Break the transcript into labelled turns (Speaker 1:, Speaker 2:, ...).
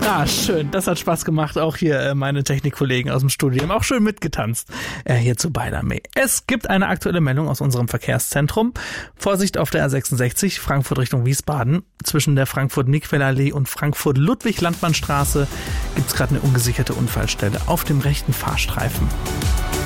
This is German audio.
Speaker 1: Ah, schön. Das hat Spaß gemacht. Auch hier meine Technikkollegen aus dem Studio haben auch schön mitgetanzt. Hier zu Beidame. Es gibt eine aktuelle Meldung aus unserem Verkehrszentrum. Vorsicht auf der A66, Frankfurt Richtung Wiesbaden. Zwischen der Frankfurt-Niquel-Allee und Frankfurt-Ludwig-Landmannstraße gibt es gerade eine ungesicherte Unfallstelle auf dem rechten Fahrstreifen.